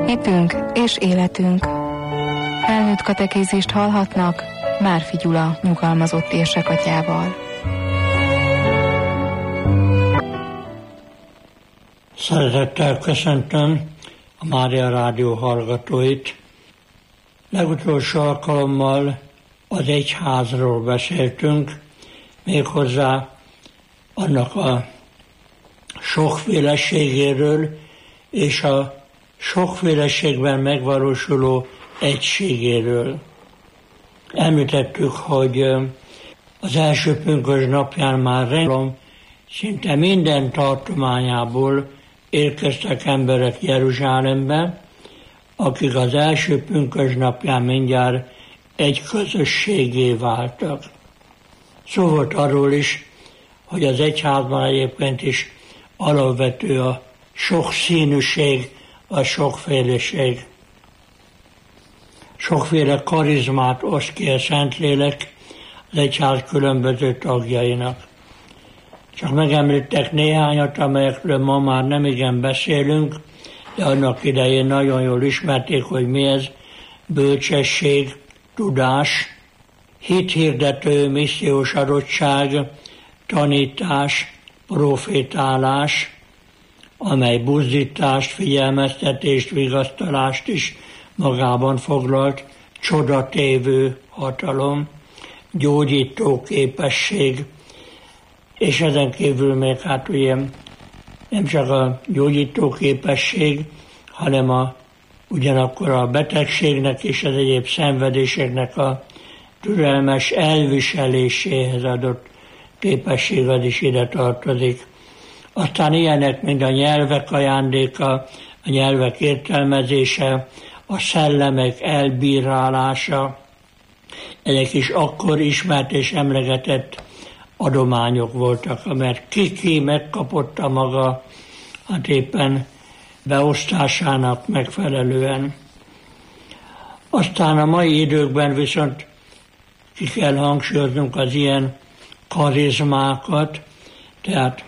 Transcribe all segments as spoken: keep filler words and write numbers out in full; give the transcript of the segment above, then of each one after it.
Hitünk és életünk. Felnőtt katekézist hallhatnak Márfi Gyula nyugalmazott érsekatyával. Szeretettel köszöntöm a Mária Rádió hallgatóit. Legutolsó alkalommal az egyházról beszéltünk, méghozzá annak a sokféleségéről és a sokféleségben megvalósuló egységéről. Említettük, hogy az első pünkösd napján már rengeteg, szinte minden tartományából érkeztek emberek Jeruzsálembe, akik az első pünkösd napján mindjárt egy közösségé váltak. Szó volt arról is, hogy az egyházban egyébként is alapvető a sokszínűség, a sokféleség. Sokféle karizmát oszt ki a Szentlélek az egyház különböző tagjainak. Csak megemlítek néhányat, amelyekről ma már nem igen beszélünk, de annak idején nagyon jól ismerték, hogy mi ez: bölcsesség, tudás, hithirdető, missziós adottság, tanítás, profétálás, amely buzdítást, figyelmeztetést, vigasztalást is magában foglalt, csodatévő hatalom, gyógyító képesség, és ezen kívül még hát ugye nem csak a gyógyító képesség, hanem a, ugyanakkor a betegségnek és az egyéb szenvedéseknek a türelmes elviseléséhez adott képesség az is ide tartozik. Aztán ilyenek, mint a nyelvek ajándéka, a nyelvek értelmezése, a szellemek elbírálása, ezek is akkor ismert és emlegetett adományok voltak, mert ki-ki megkapotta maga, hát éppen beosztásának megfelelően. Aztán a mai időkben viszont ki kell hangsúlyoznunk az ilyen karizmákat, tehát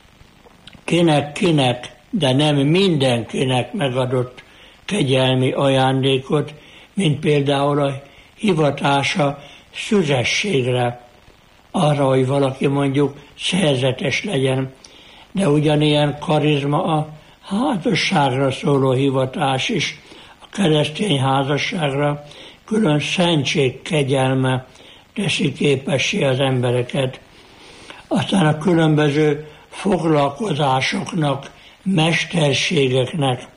kinek-kinek, de nem mindenkinek megadott kegyelmi ajándékot, mint például a hivatása szüzességre, arra, hogy valaki mondjuk szerzetes legyen, de ugyanilyen karizma a házasságra szóló hivatás is, a keresztény házasságra külön szentség kegyelme teszi képessé az embereket. Aztán a különböző foglalkozásoknak, mesterségeknek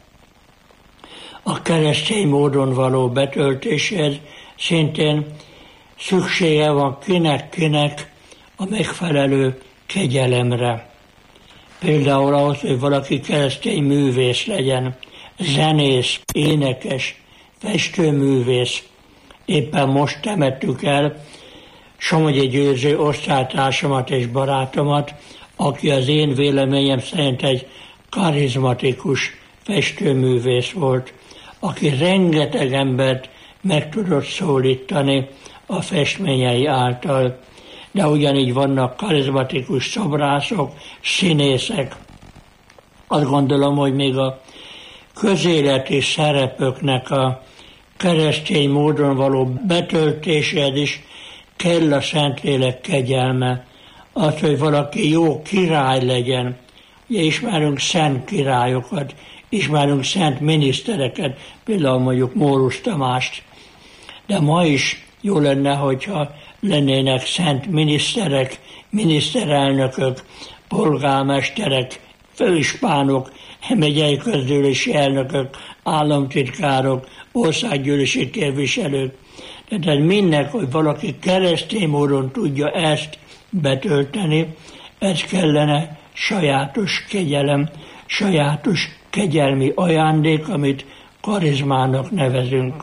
a keresztény módon való betöltéshez szintén szüksége van kinek-kinek a megfelelő kegyelemre. Például ahhoz, hogy valaki keresztény művész legyen, zenész, énekes, festőművész. Éppen most temettük el Somogyi Győző osztálytársamat és barátomat, aki az én véleményem szerint egy karizmatikus festőművész volt, aki rengeteg embert meg tudott szólítani a festményei által. De ugyanígy vannak karizmatikus szobrászok, színészek. Azt gondolom, hogy még a közéleti szerepöknek a keresztény módon való betöltéséhez is kell a Szentlélek kegyelme. Az, hogy valaki jó király legyen. Ugye ismerünk szent királyokat, ismerünk szent minisztereket, például mondjuk Mórus Tamást. De ma is jó lenne, hogyha lennének szent miniszterek, miniszterelnökök, polgármesterek, főispánok, megyei közgyűlési elnökök, államtitkárok, országgyűlési képviselők. Tehát mindnek, hogy valaki keresztény módon tudja ezt betölteni, ez kellene sajátos kegyelem, sajátos kegyelmi ajándék, amit karizmának nevezünk.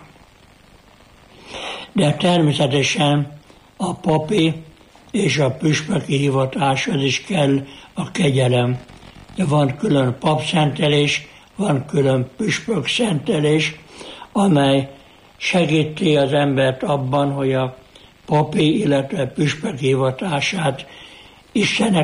De természetesen a papi és a püspöki hivatáshoz is kell a kegyelem. De van külön papszentelés, van külön püspök szentelés, amely segíti az embert abban, hogy a papi, illetve püspök hivatását Istenek